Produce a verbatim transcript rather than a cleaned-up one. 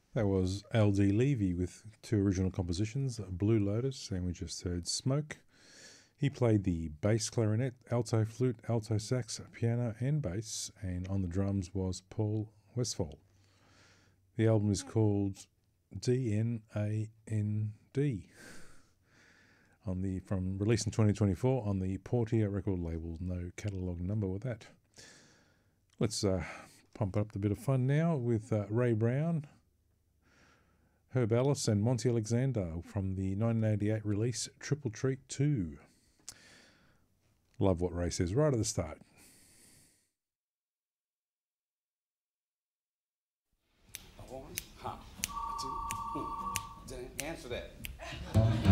That was L D Levy with two original compositions, Blue Lotus, and we just heard Smoke. He played the bass clarinet, alto flute, alto sax, piano, and bass, and on the drums was Paul Westphal. The album is called D N A N D, on the from released in twenty twenty-four on the Portia record label. No catalogue number with that. Let's uh, pump up the bit of fun now with uh, Ray Brown, Herb Ellis, and Monty Alexander from the nineteen eighty-eight release Triple Treat two. Love what Ray says right at the start. One, ha, two, mm. Answer that.